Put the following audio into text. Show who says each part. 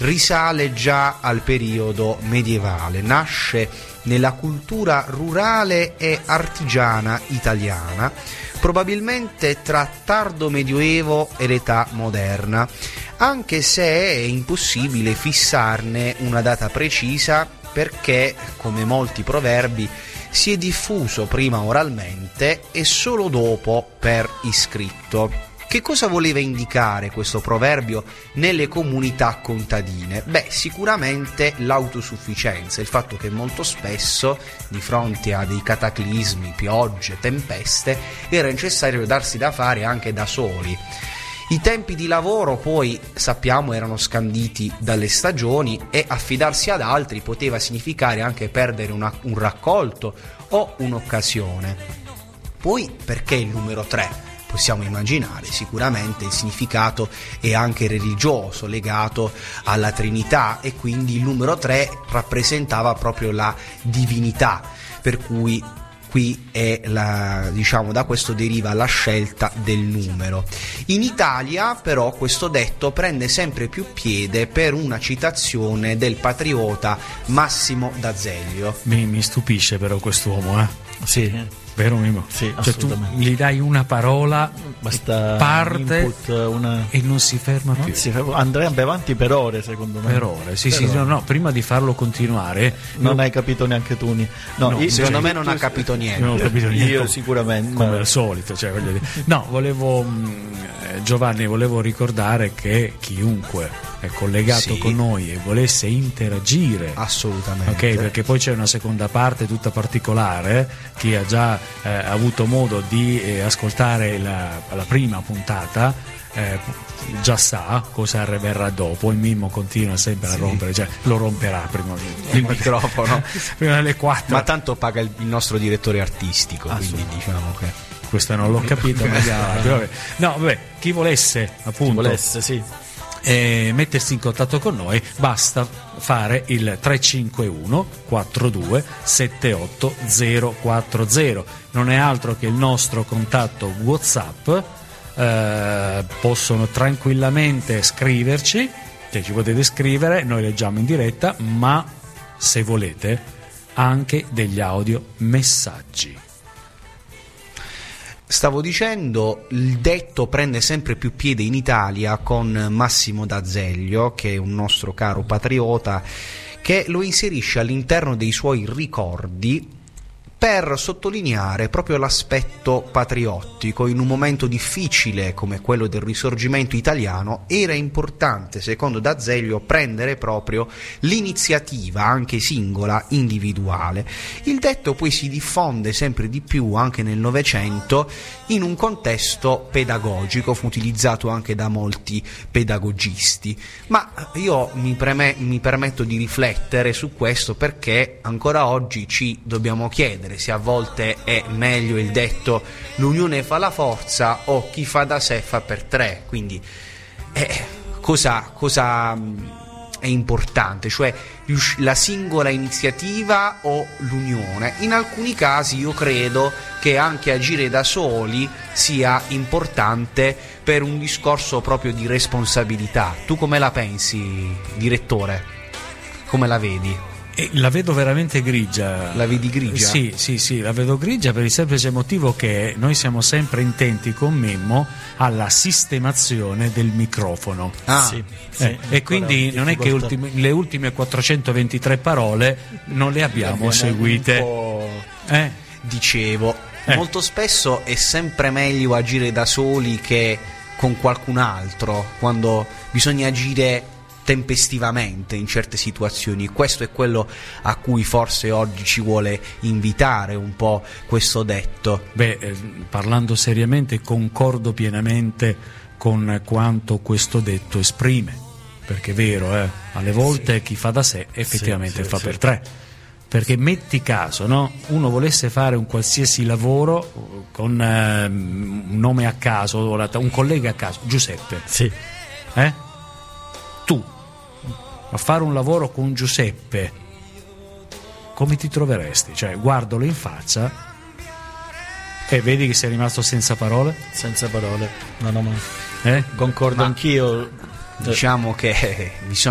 Speaker 1: risale già al periodo medievale, nasce nella cultura rurale e artigiana italiana, probabilmente tra tardo medioevo e l'età moderna, anche se è impossibile fissarne una data precisa perché, come molti proverbi, si è diffuso prima oralmente e solo dopo per iscritto. Che cosa voleva indicare questo proverbio nelle comunità contadine? Beh, sicuramente l'autosufficienza, il fatto che molto spesso, di fronte a dei cataclismi, piogge, tempeste, era necessario darsi da fare anche da soli. I tempi di lavoro poi, sappiamo, erano scanditi dalle stagioni e affidarsi ad altri poteva significare anche perdere un raccolto o un'occasione. Poi, perché il numero 3? Possiamo immaginare, sicuramente il significato è anche religioso, legato alla Trinità, e quindi il numero 3 rappresentava proprio la divinità, per cui qui è da questo deriva la scelta del numero. In Italia però questo detto prende sempre più piede per una citazione del patriota Massimo d'Azeglio.
Speaker 2: Mi stupisce però quest'uomo,
Speaker 3: Sì.
Speaker 2: Vero Mimo?
Speaker 3: Sì,
Speaker 2: cioè tu gli dai una parola,
Speaker 3: basta
Speaker 2: parte
Speaker 3: input,
Speaker 2: e non si ferma più.
Speaker 3: Andrebbe avanti per ore, secondo me.
Speaker 2: Per ore, sì. No, prima di farlo continuare
Speaker 3: non hai capito neanche tu.
Speaker 1: Secondo me non ha capito niente.
Speaker 2: Non ho capito niente.
Speaker 3: Io sicuramente.
Speaker 2: Come al solito, voglio dire. No, Giovanni, volevo ricordare che chiunque è collegato con noi e volesse interagire,
Speaker 1: assolutamente,
Speaker 2: ok, perché poi c'è una seconda parte tutta particolare. Chi ha già avuto modo di ascoltare la prima puntata già sa cosa verrà dopo. Il Mimmo continua sempre a rompere, lo romperà prima
Speaker 1: il microfono
Speaker 2: prima delle 4,
Speaker 1: ma tanto paga il nostro direttore artistico, quindi diciamo che
Speaker 2: questo non l'ho capito, ma chi volesse appunto mettersi in contatto con noi, basta fare il 351 42 78 040. Non è altro che il nostro contatto WhatsApp. Possono tranquillamente scriverci, ci potete scrivere, noi leggiamo in diretta, ma se volete anche degli audio messaggi.
Speaker 1: Stavo dicendo, il detto prende sempre più piede in Italia con Massimo d'Azeglio, che è un nostro caro patriota, che lo inserisce all'interno dei suoi ricordi per sottolineare proprio l'aspetto patriottico. In un momento difficile come quello del Risorgimento italiano era importante, secondo d'Azeglio, prendere proprio l'iniziativa, anche singola, individuale. Il detto poi si diffonde sempre di più anche nel Novecento in un contesto pedagogico, fu utilizzato anche da molti pedagogisti, ma io mi permetto di riflettere su questo perché ancora oggi ci dobbiamo chiedere se a volte è meglio il detto l'unione fa la forza o chi fa da sé fa per tre. Quindi cosa è importante, cioè la singola iniziativa o l'unione? In alcuni casi io credo che anche agire da soli sia importante per un discorso proprio di responsabilità. Tu come la pensi, direttore? Come la vedi?
Speaker 2: La vedo veramente grigia.
Speaker 1: La vedi grigia?
Speaker 2: Sì, la vedo grigia per il semplice motivo che noi siamo sempre intenti con Mimmo alla sistemazione del microfono. E quindi non è che le ultime 423 parole non le abbiamo seguite.
Speaker 1: Dicevo, molto spesso è sempre meglio agire da soli che con qualcun altro, quando bisogna agire tempestivamente in certe situazioni. Questo è quello a cui forse oggi ci vuole invitare un po' questo detto.
Speaker 2: Parlando seriamente, concordo pienamente con quanto questo detto esprime, perché è vero, alle volte chi fa da sé effettivamente fa per tre. Perché metti caso, no? Uno volesse fare un qualsiasi lavoro con un nome a caso, un collega a caso, Giuseppe. Tu a fare un lavoro con Giuseppe, come ti troveresti? Cioè, guardalo in faccia e vedi che sei rimasto senza parole?
Speaker 3: Senza parole, concordo anch'io.
Speaker 1: Diciamo che bisogna